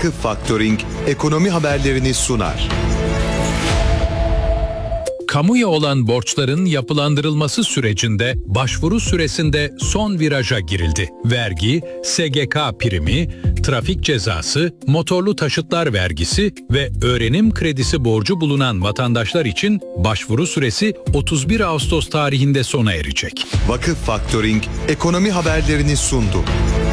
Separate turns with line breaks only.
Vakıf Faktöring ekonomi haberlerini sunar.
Kamuya olan borçların yapılandırılması sürecinde başvuru süresinde son viraja girildi. Vergi, SGK primi, trafik cezası, motorlu taşıtlar vergisi ve öğrenim kredisi borcu bulunan vatandaşlar için başvuru süresi 31 Ağustos tarihinde sona erecek.
Vakıf Faktöring ekonomi haberlerini sundu.